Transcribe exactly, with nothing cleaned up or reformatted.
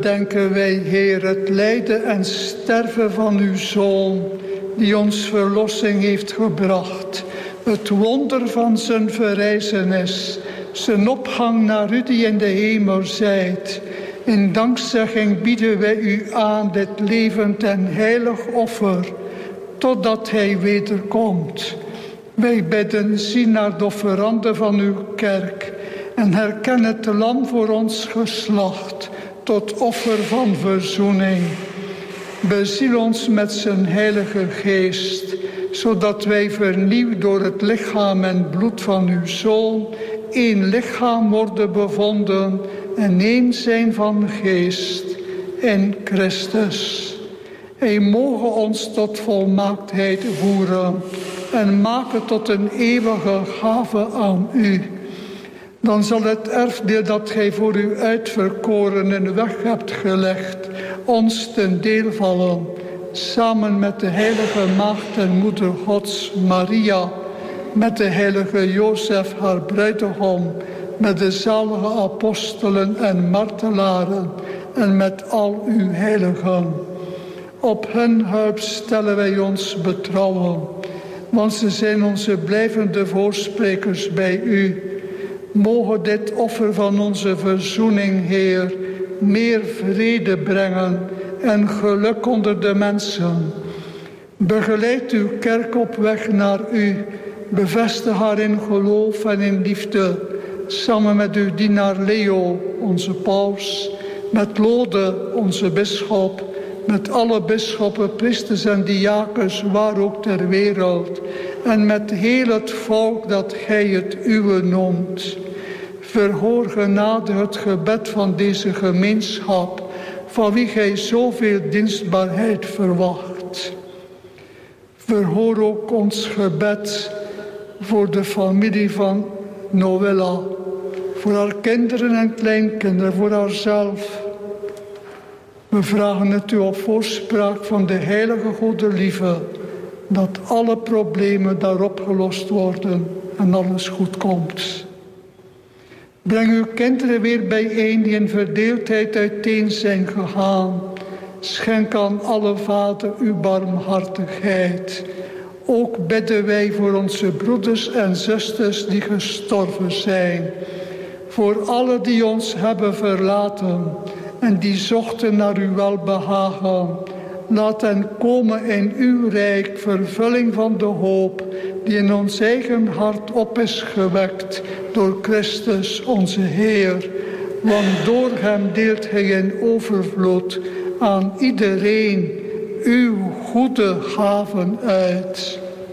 gedenken wij, Heer, het lijden en sterven van uw Zoon, die ons verlossing heeft gebracht. Het wonder van zijn verrijzenis, zijn opgang naar u die in de hemel zijt. In dankzegging bieden wij u aan dit levend en heilig offer, totdat hij wederkomt. Wij bidden, zie naar de offeranden van uw kerk en herken het lam voor ons geslacht tot offer van verzoening. Beziel ons met zijn heilige geest, zodat wij vernieuwd door het lichaam en bloed van uw Zoon één lichaam worden bevonden en één zijn van geest in Christus. Hij moge ons tot volmaaktheid voeren en maken tot een eeuwige gave aan u. Dan zal het erfdeel dat gij voor uw uitverkorenen weg hebt gelegd ons ten deel vallen, samen met de heilige maagd en moeder Gods, Maria, met de heilige Jozef, haar bruidegom, met de zalige apostelen en martelaren en met al uw heiligen. Op hun hulp stellen wij ons betrouwen, want ze zijn onze blijvende voorsprekers bij u. Mogen dit offer van onze verzoening, Heer, meer vrede brengen en geluk onder de mensen. Begeleid uw kerk op weg naar u. Bevestig haar in geloof en in liefde, samen met uw dienaar Leo, onze paus, met Lode, onze bisschop, met alle bisschoppen, priesters en diakens, waar ook ter wereld, en met heel het volk dat gij het uwe noemt. Verhoor genadig het gebed van deze gemeenschap, van wie gij zoveel dienstbaarheid verwacht. Verhoor ook ons gebed voor de familie van Noëlla, voor haar kinderen en kleinkinderen, voor haarzelf. We vragen het u op voorspraak van de heilige goederlieve, dat alle problemen daar opgelost worden en alles goed komt. Breng uw kinderen weer bijeen die in verdeeldheid uiteen zijn gegaan. Schenk aan alle vader uw barmhartigheid. Ook bidden wij voor onze broeders en zusters die gestorven zijn. Voor alle die ons hebben verlaten en die zochten naar uw welbehagen. Laat hen komen in uw rijk, vervulling van de hoop die in ons eigen hart op is gewekt door Christus onze Heer. Want door hem deelt hij in overvloed aan iedereen uw goede gaven uit.